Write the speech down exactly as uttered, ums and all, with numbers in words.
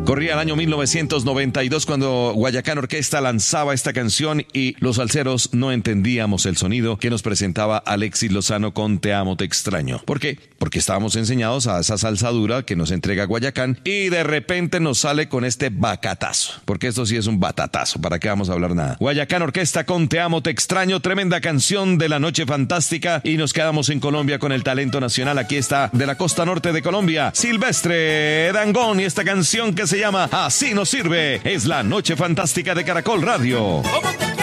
Corría el año mil novecientos noventa y dos cuando Guayacán Orquesta lanzaba esta canción y los salseros no entendíamos el sonido que nos presentaba Alexis Lozano con Te amo, te extraño. ¿Por qué? Porque estábamos enseñados a esa salsa dura que nos entrega Guayacán y de repente nos sale con este bacatazo. Porque esto sí es un batatazo, ¿para qué vamos a hablar nada? Guayacán Orquesta con Te amo, te extraño, tremenda canción de la noche fantástica y nos quedamos en Colombia con el talento nacional. Aquí está de la costa norte de Colombia, Silvestre Dangond y esta canción que se llama Así nos sirve. Es la noche fantástica de Caracol Radio.